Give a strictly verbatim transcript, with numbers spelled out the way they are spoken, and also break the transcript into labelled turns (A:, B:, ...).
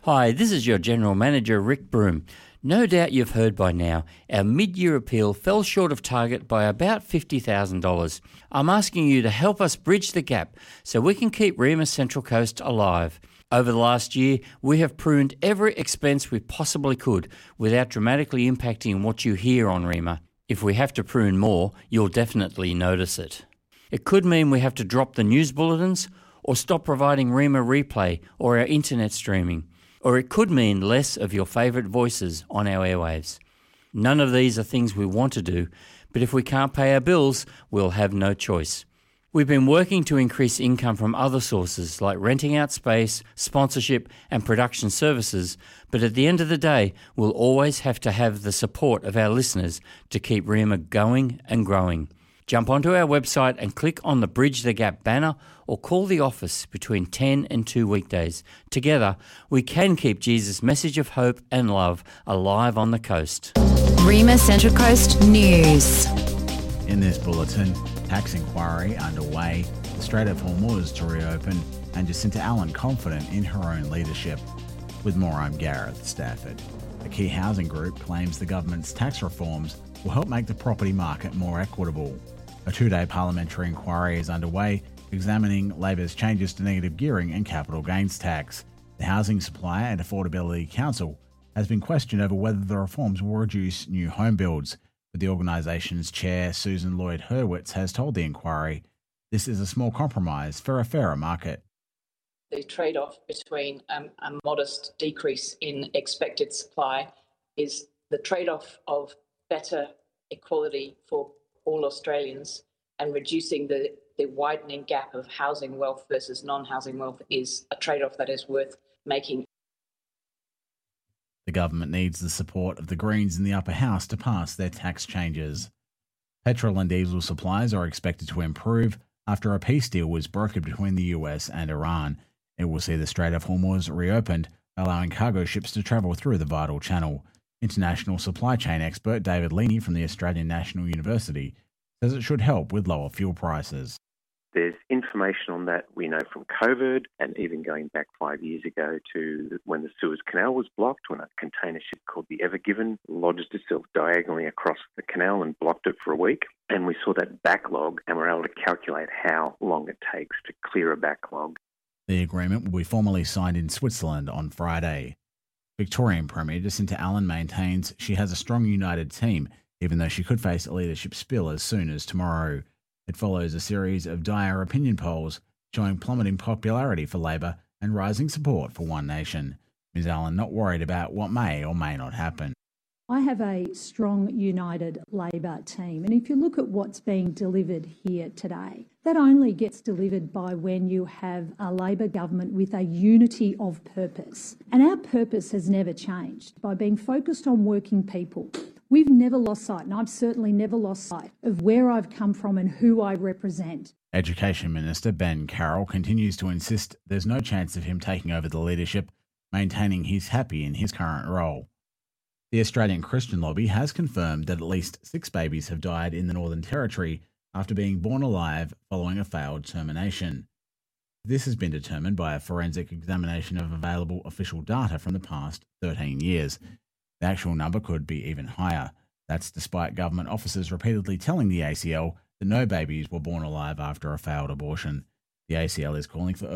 A: Hi, this is your General Manager, Rick Broom. No doubt you've heard by now, our mid-year appeal fell short of target by about fifty thousand dollars. I'm asking you to help us bridge the gap so we can keep Rema Central Coast alive. Over the last year, we have pruned every expense we possibly could without dramatically impacting what you hear on Rema. If we have to prune more, you'll definitely notice it. It could mean we have to drop the news bulletins or stop providing Rema Replay or our internet streaming. Or it could mean less of your favourite voices on our airwaves. None of these are things we want to do, but if we can't pay our bills, we'll have no choice. We've been working to increase income from other sources like renting out space, sponsorship and production services, but at the end of the day, we'll always have to have the support of our listeners to keep Rema going and growing. Jump onto our website and click on the Bridge the Gap banner or call the office between ten and two weekdays. Together, we can keep Jesus' message of hope and love alive on the coast.
B: Rema Central Coast News.
C: In this bulletin, tax inquiry underway, the Strait of Hormuz to reopen, and Jacinta Allen confident in her own leadership. With more, I'm Gareth Stafford. A key housing group claims the government's tax reforms will help make the property market more equitable. A two-day parliamentary inquiry is underway, examining Labor's changes to negative gearing and capital gains tax. The Housing Supply and Affordability Council has been questioned over whether the reforms will reduce new home builds, but the organisation's chair, Susan Lloyd-Hurwitz, has told the inquiry this is a small compromise for a fairer market.
D: The trade-off between um, a modest decrease in expected supply is the trade-off of better equality for all Australians, and reducing the, the widening gap of housing wealth versus non-housing wealth is a trade-off that is worth making.
C: The government needs the support of the Greens in the upper house to pass their tax changes. Petrol and diesel supplies are expected to improve after a peace deal was brokered between the U S and Iran. It will see the Strait of Hormuz reopened, allowing cargo ships to travel through the vital channel. International supply chain expert David Leaney from the Australian National University says it should help with lower fuel prices.
E: There's information on that we know from COVID, and even going back five years ago to when the Suez Canal was blocked, when a container ship called the Ever Given lodged itself diagonally across the canal and blocked it for a week. And we saw that backlog, and we're able to calculate how long it takes to clear a backlog.
C: The agreement will be formally signed in Switzerland on Friday. Victorian Premier Jacinta Allen maintains she has a strong united team, even though she could face a leadership spill as soon as tomorrow. It follows a series of dire opinion polls showing plummeting popularity for Labor and rising support for One Nation. Miz Allen not worried about what may or may not happen.
F: I have a strong, united Labor team. And if you look at what's being delivered here today, that only gets delivered by when you have a Labor government with a unity of purpose. And our purpose has never changed. By being focused on working people, we've never lost sight, and I've certainly never lost sight of where I've come from and who I represent.
C: Education Minister Ben Carroll continues to insist there's no chance of him taking over the leadership, maintaining he's happy in his current role. The Australian Christian Lobby has confirmed that at least six babies have died in the Northern Territory after being born alive following a failed termination. This has been determined by a forensic examination of available official data from the past thirteen years. The actual number could be even higher. That's despite government officers repeatedly telling the A C L that no babies were born alive after a failed abortion. The A C L is calling for